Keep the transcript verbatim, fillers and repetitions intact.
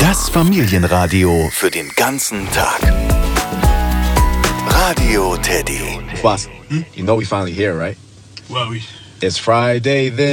Das Familienradio für den ganzen Tag. Radio Teddy. Boss, you know we finally here, right? Well, we... It's Friday then.